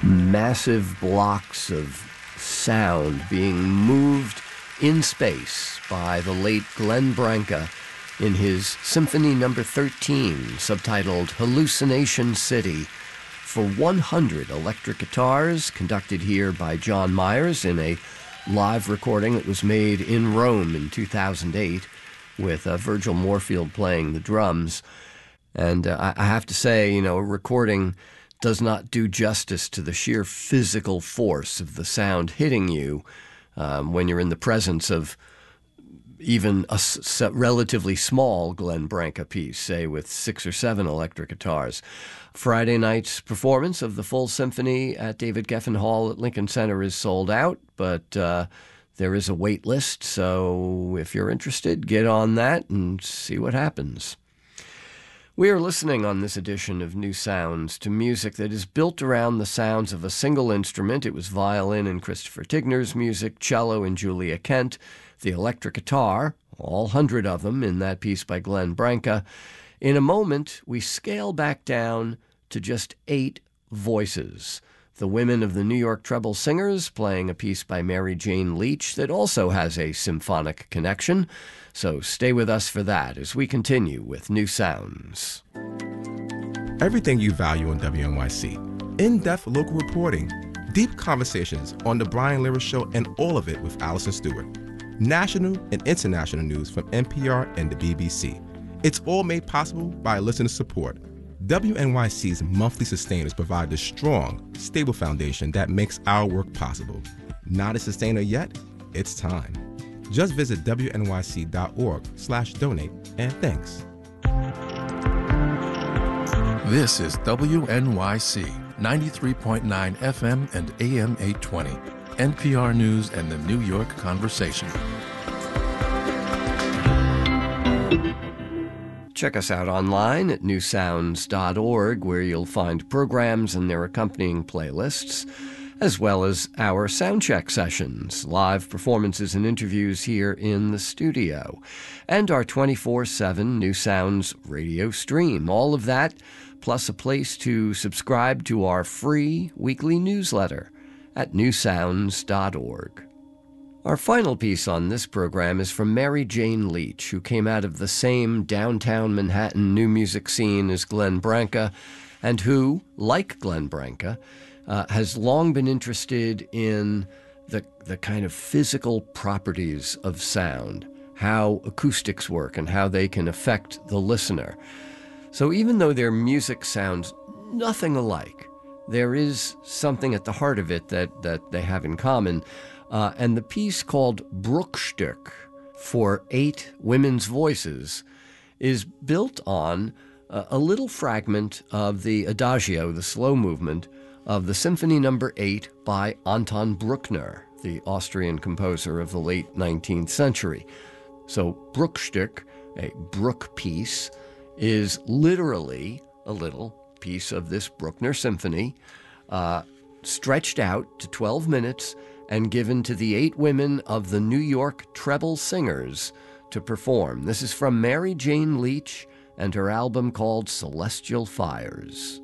massive blocks of sound being moved in space by the late Glenn Branca in his Symphony No. 13, subtitled Hallucination City, for 100 electric guitars, conducted here by John Myers in a live recording that was made in Rome in 2008 with Virgil Moorfield playing the drums. And I have to say, a recording does not do justice to the sheer physical force of the sound hitting you when you're in the presence of even a relatively small Glenn Branca piece, say with 6 or 7 electric guitars. Friday night's performance of the full symphony at David Geffen Hall at Lincoln Center is sold out, but there is a wait list, so if you're interested, get on that and see what happens. We are listening on this edition of New Sounds to music that is built around the sounds of a single instrument. It was violin in Christopher Tigner's music, cello in Julia Kent, the electric guitar, all 100 of them in that piece by Glenn Branca. In a moment, we scale back down to just 8 voices. The women of the New York Treble Singers playing a piece by Mary Jane Leach that also has a symphonic connection. So stay with us for that as we continue with New Sounds. Everything you value on WNYC. In-depth local reporting, deep conversations on The Brian Lehrer Show, and all of it with Allison Stewart. National and international news from NPR and the BBC. It's all made possible by listener support. WNYC's monthly sustainers provide the strong, stable foundation that makes our work possible. Not a sustainer yet? It's time. Just visit wnyc.org/donate, and thanks. This is WNYC 93.9 FM and AM 820, NPR News and the New York Conversation. Check us out online at newsounds.org, where you'll find programs and their accompanying playlists, as well as our soundcheck sessions, live performances and interviews here in the studio, and our 24/7 New Sounds radio stream. All of that, plus a place to subscribe to our free weekly newsletter at newsounds.org. Our final piece on this program is from Mary Jane Leach, who came out of the same downtown Manhattan new music scene as Glenn Branca, and who, like Glenn Branca, has long been interested in the kind of physical properties of sound, how acoustics work and how they can affect the listener. So even though their music sounds nothing alike, there is something at the heart of it that they have in common. And the piece called Bruchstück, for 8 women's voices, is built on a little fragment of the Adagio, the slow movement, of the Symphony No. 8 by Anton Bruckner, the Austrian composer of the late 19th century. So Bruchstück, a Bruch piece, is literally a little piece of this Bruckner symphony, stretched out to 12 minutes and given to the 8 women of the New York Treble Singers to perform. This is from Mary Jane Leach and her album called Celestial Fires.